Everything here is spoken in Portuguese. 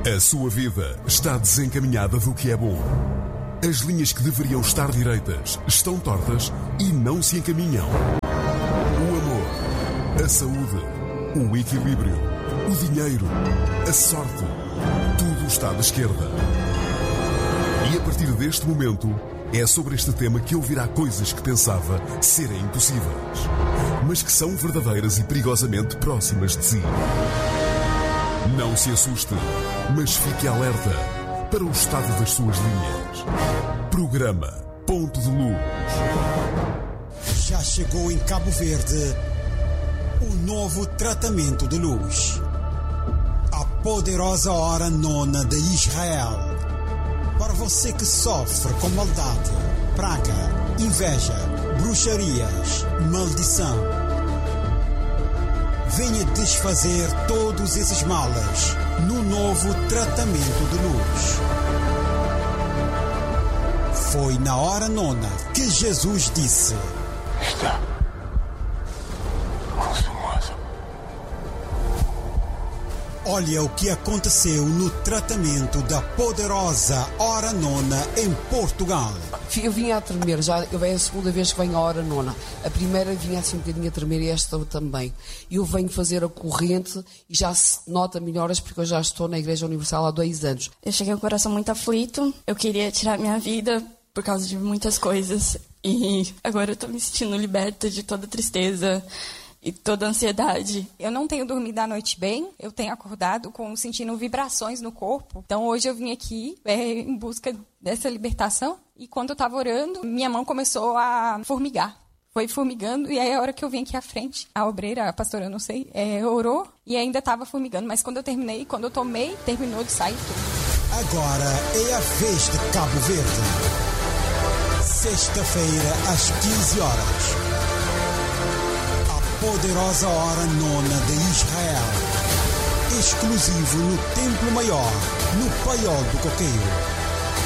A sua vida está desencaminhada do que é bom. As linhas que deveriam estar direitas estão tortas e não se encaminham. O amor, a saúde, o equilíbrio, o dinheiro, a sorte, tudo está de esquerda. E a partir deste momento, é sobre este tema que ouvirá coisas que pensava serem impossíveis, mas que são verdadeiras e perigosamente próximas de si. Não se assuste, mas fique alerta para o estado das suas linhas. Programa Ponto de Luz. Já chegou em Cabo Verde o novo tratamento de luz. A poderosa hora nona de Israel. Para você que sofre com maldade, praga, inveja, bruxarias, maldição. Venha desfazer todos esses males no novo tratamento de luz. Foi na hora nona que Jesus disse: Está consumado. Olha o que aconteceu no tratamento da poderosa hora nona em Portugal. Eu vinha a tremer, é a segunda vez que venho à hora nona. A primeira vinha assim um bocadinho a tremer e esta também. Eu venho fazer a corrente e já se nota melhoras porque eu já estou na Igreja Universal há 2 anos. Eu cheguei com o coração muito aflito, eu queria tirar minha vida por causa de muitas coisas. E agora eu estou me sentindo liberta de toda tristeza e toda ansiedade. Eu não tenho dormido à noite bem, eu tenho acordado sentindo vibrações no corpo. Então hoje eu vim aqui em busca dessa libertação e quando eu estava orando, minha mão começou a formigar. Foi formigando e aí a hora que eu vim aqui à frente, a obreira, a pastora, não sei, orou e ainda estava formigando. Mas quando eu terminei, quando eu tomei, terminou de sair tudo. Agora é a vez de Cabo Verde. Sexta-feira às 15 horas. Poderosa hora nona de Israel. Exclusivo no Templo Maior, no Paiol do Coqueiro.